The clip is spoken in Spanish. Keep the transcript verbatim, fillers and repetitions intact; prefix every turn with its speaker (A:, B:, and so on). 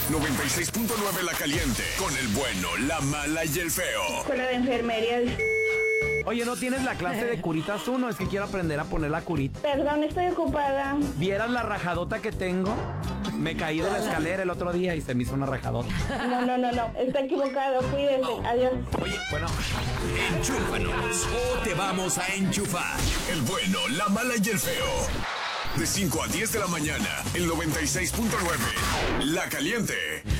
A: noventa y seis punto nueve La Caliente. Con el bueno, la mala y el feo.
B: Escuela de enfermería.
C: Oye, ¿no tienes la clase de curitas uno? Es que quiero aprender a poner la curita.
B: Perdón, estoy ocupada.
C: ¿Vieras la rajadota que tengo? Me caí de la escalera el otro día y se me hizo una rajadota.
B: No, no, no, no. Está equivocado. Cuídese. Adiós.
C: Oye, bueno.
A: Enchúfanos o te vamos a enchufar. El bueno, la mala y el feo. De cinco a diez de la mañana, el noventa y seis punto nueve. La Caliente.